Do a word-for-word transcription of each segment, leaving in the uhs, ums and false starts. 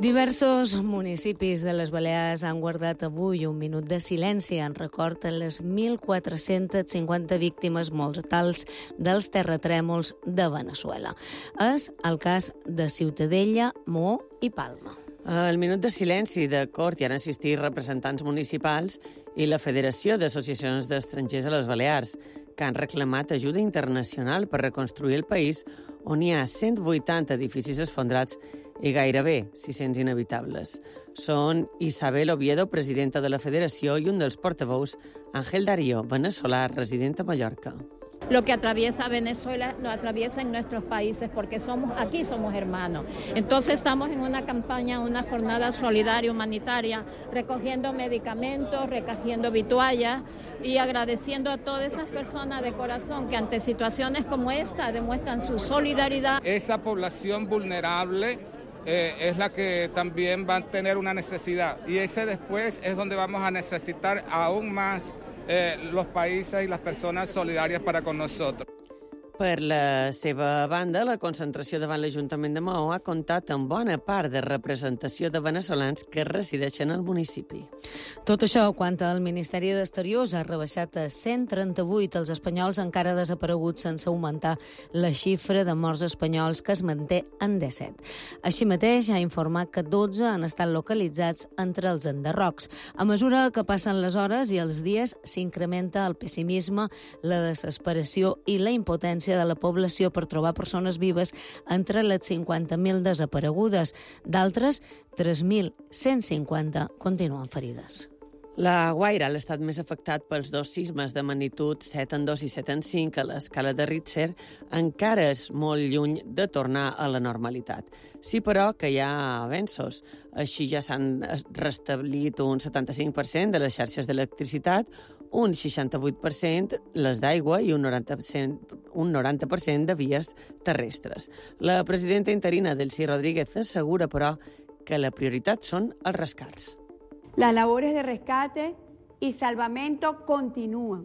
Diversos municipis de les Balears han guardat avui un minut de silenci en record a les mil quatre-centes cinquanta víctimes mortals dels terratrèmols de Veneçuela. És el cas de Ciutadella, Maó i Palma. El minut de silenci de cort hi han assistit representants municipals i la Federació d'Associacions d'Estrangers a les Balears, que han reclamat ajuda internacional per reconstruir el país on hi ha cent vuitanta edificis esfondrats i gairebé sis-cents inhabitables. Són Isabel Oviedo, presidenta de la Federació, i un dels portaveus, Ángel Darío, venezolà, resident a Mallorca. Lo que atraviesa Venezuela lo atraviesa en nuestros países porque somos aquí somos hermanos. Entonces estamos en una campaña, una jornada solidaria humanitaria, recogiendo medicamentos, recogiendo vituallas y agradeciendo a todas esas personas de corazón que ante situaciones como esta demuestran su solidaridad. Esa población vulnerable eh, es la que también va a tener una necesidad y ese después es donde vamos a necesitar aún más Eh, los países y las personas solidarias para con nosotros. Per la seva banda, la concentració davant l'Ajuntament de Maó ha comptat amb bona part de representació de veneçolans que resideixen al municipi. Tot això, quan el Ministeri d'Exteriors ha rebaixat a cent trenta-vuit els espanyols encara desapareguts sense augmentar la xifra de morts espanyols que es manté en disset. Així mateix, ha informat que dotze han estat localitzats entre els enderrocs. A mesura que passen les hores i els dies, s'incrementa el pessimisme, la desesperació i la impotència de la població per trobar persones vives entre les cinquanta mil desaparegudes. D'altres, tres mil cent cinquanta continuen ferides. La Guaira, l'estat més afectat pels dos sismes de magnitud set en dos i set en cinc a l'escala de Richter, encara és molt lluny de tornar a la normalitat. Sí, però, que hi ha avenços. Així ja s'han restablit un setanta-cinc per cent de les xarxes d'electricitat, un seixanta-vuit per cent les d'aigua i un noranta per cent, un noranta per cent de vies terrestres. La presidenta interina, Delcy Rodríguez, assegura, però, que la prioritat són els rescats. Las labores de rescate y salvamento continúan.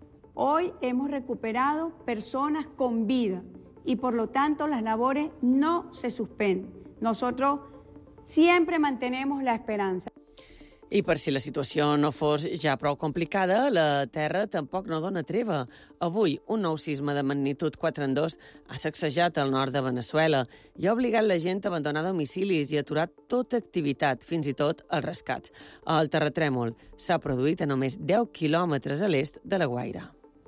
Hoy hemos recuperado personas con vida y por lo tanto las labores no se suspenden. Nosotros siempre mantenemos la esperanza. I per si la situació no fos ja prou complicada, la Terra tampoc no dona treva. Avui, un nou sisme de magnitud quatre en dos ha sacsejat el nord de Veneçuela i ha obligat la gent a abandonar domicilis i a aturar tota activitat, fins i tot els rescats. El terratrèmol s'ha produït a només deu quilòmetres a l'est de la Guaira.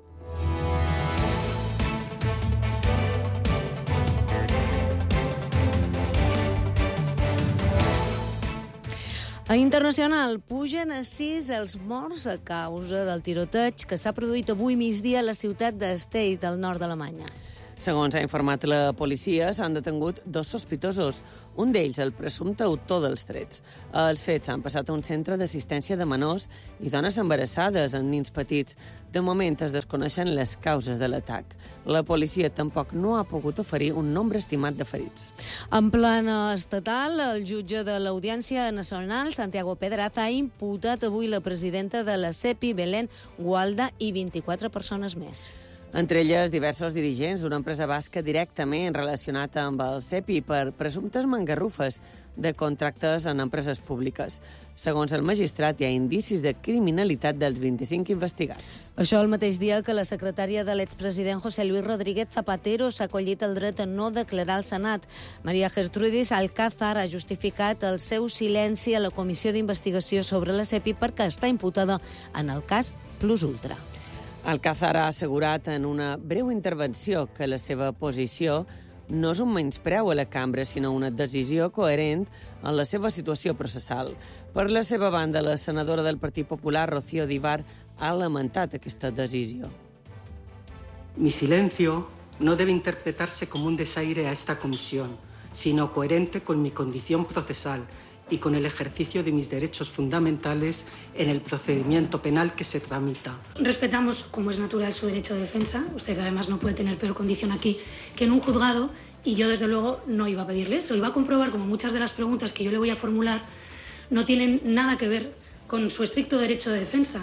A internacional, pugen a sis els morts a causa del tiroteig que s'ha produït avui migdia a la ciutat de Stade, al nord d'Alemanya. Segons ha informat la policia, s'han detingut dos sospitosos, un d'ells el presumpte autor dels trets. Els fets han passat a un centre d'assistència de menors i dones embarassades amb nins petits. De moment es desconeixen les causes de l'atac. La policia tampoc no ha pogut oferir un nombre estimat de ferits. En plana estatal, el jutge de l'Audiència Nacional, Santiago Pedraza, ha imputat avui la presidenta de la CEPI, Belén Gualda, i vint-i-quatre persones més. Entre elles, diversos dirigents d'una empresa basca directament relacionat amb el CEPI per presumptes mangarrufes de contractes en empreses públiques. Segons el magistrat, hi ha indicis de criminalitat dels vint-i-cinc investigats. Això el mateix dia que la secretària de l'expresident José Luis Rodríguez Zapatero s'ha acollit el dret a no declarar al Senat. Maria Gertrudis Alcázar ha justificat el seu silenci a la comissió d'investigació sobre la CEPI perquè està imputada en el cas Plus Ultra. Alcázar ha assegurat en una breu intervenció que la seva posició no és un menyspreu a la cambra, sinó una decisió coherent en la seva situació processal. Per la seva banda, la senadora del Partit Popular, Rocío Díbar, ha lamentat aquesta decisió. Mi silencio no debe interpretarse como un desaire a esta comisión, sino coherente con mi condición procesal y con el ejercicio de mis derechos fundamentales en el procedimiento penal que se tramita. Respetamos, como es natural, su derecho de defensa. Usted, además, no puede tener peor condición aquí que en un juzgado, y yo, desde luego, no iba a pedirle eso. Iba a comprobar como muchas de las preguntas que yo le voy a formular no tienen nada que ver con su estricto derecho de defensa.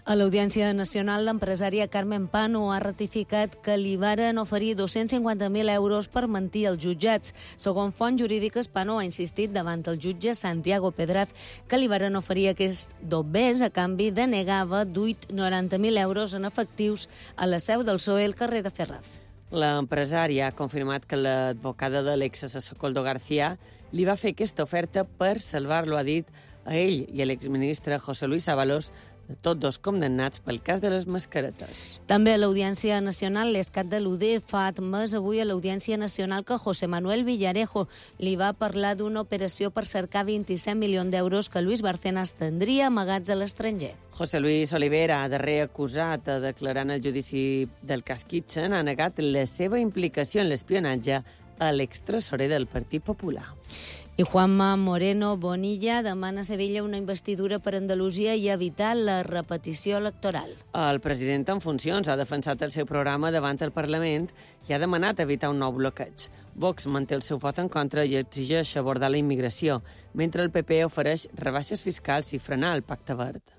A l'Audiència Nacional, l'empresària Carmen Pano ha ratificat que li varen oferir dos-cents cinquanta mil euros per mentir als jutjats. Segons fonts jurídiques, Pano ha insistit davant el jutge Santiago Pedraz que li varen oferir aquests dobbers a canvi de negava d'huit coma noranta mil euros en efectius a la seu del P S O E al carrer de Ferraz. L'empresària ha confirmat que l'advocada de l'exassessor Koldo García li va fer aquesta oferta per salvar-lo, ha dit, a ell i a l'exministre José Luis Ábalos, de tots dos condemnats pel cas de les mascaretes. També a l'Audiència Nacional, l'Escat de l'U D fa admès avui a l'Audiència Nacional que José Manuel Villarejo li va parlar d'una operació per cercar vint-i-set milions d'euros que Luis Bárcenas tindria amagats a l'estranger. José Luis Olivera, darrer acusat a declarar en el judici del cas Kitchen, ha negat la seva implicació en l'espionatge a l'extresorer del Partit Popular. I Juanma Moreno Bonilla demana a Sevilla una investidura per Andalusia i evitar la repetició electoral. El president en funcions ha defensat el seu programa davant el Parlament i ha demanat evitar un nou bloqueig. Vox manté el seu vot en contra i exigeix abordar la immigració, mentre el P P ofereix rebaixes fiscals i frenar el Pacte Verd.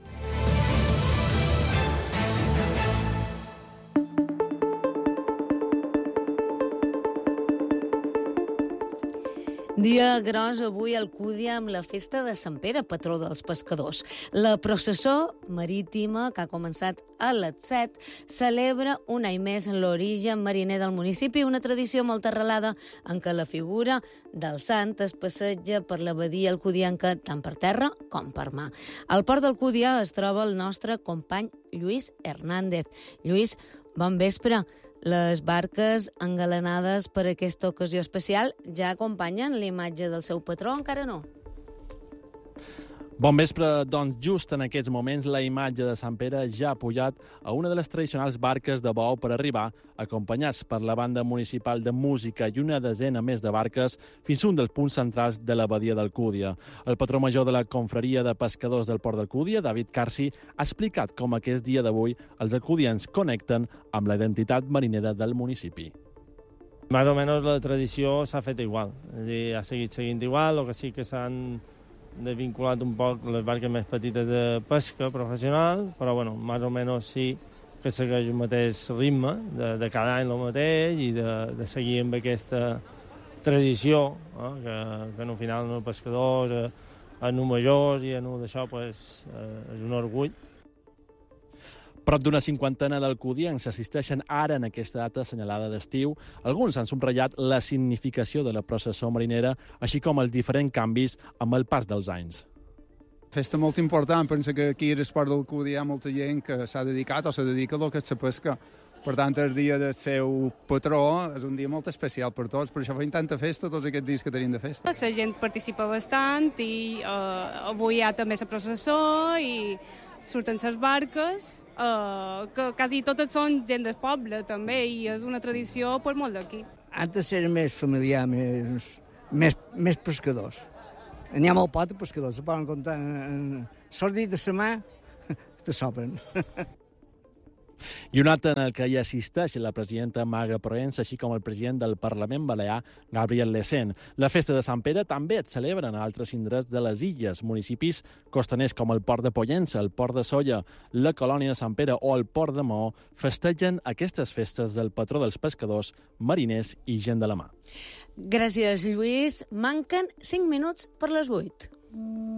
Dia gros avui a Alcúdia amb la festa de Sant Pere, patró dels pescadors. La processó marítima, que ha començat a les set, celebra un any més l'origen mariner del municipi, una tradició molt arrelada en què la figura del sant es passeja per la badia alcudianca tant per terra com per mar. Al port d'Alcúdia es troba el nostre company Lluís Hernández. Lluís, bon vespre. Les barques engalanades per aquesta ocasió especial ja acompanyen l'imatge del seu patró, encara no? Bon vespre, doncs just en aquests moments la imatge de Sant Pere ja ha pujat a una de les tradicionals barques de bou per arribar, acompanyats per la banda municipal de música i una desena més de barques, fins a un dels punts centrals de la badia d'Alcúdia. El patró major de la confraria de pescadors del port d'Alcúdia, David Carci, ha explicat com aquest dia d'avui els alcudians connecten amb la identitat marinera del municipi. Más o menos la tradició s'ha fet igual, és a dir, ha seguit seguint igual, el que sí que s'han desvinculat un poc les barques més petites de pesca professional, però bueno, més o menys sí que segueix el mateix ritme de, de cada any el mateix i de, de seguir amb aquesta tradició, eh, que, que en el final en els pescadors, eh, en els majors i en el d'això pues, eh, és un orgull. Prop d'una cinquantena d'alcudians s'assisteixen ara en aquesta data assenyalada d'estiu. Alguns han subratllat la significació de la processó marinera, així com els diferents canvis amb el pas dels anys. Festa molt important, penso que aquí a l'esport d'Alcúdia hi ha molta gent que s'ha dedicat o se dedica a lo que és la pesca. Per tant, el dia del seu patró és un dia molt especial per tots, per això fem tanta festa tots aquests dies que tenim de festa. La gent participa bastant i uh, avui hi ha també la processó i surten les barques, uh, que quasi totes són gent del poble també i és una tradició per molt d'aquí. Antes era més familiar, més, més, més pescadors. N'hi ha molt poc de pescadors, se poden comptar en sordit de la mà, te sopen. I un acte en el que hi assisteix la presidenta Maga Proença, així com el president del Parlament Balear, Gabriel Lecén. La festa de Sant Pere també es celebra en altres indrets de les illes, municipis costaners com el Port de Pollença, el Port de Sóller, la Colònia de Sant Pere o el Port de Maó festegen aquestes festes del patró dels pescadors, mariners i gent de la mar. Gràcies, Lluís. Manquen cinc minuts per les vuit.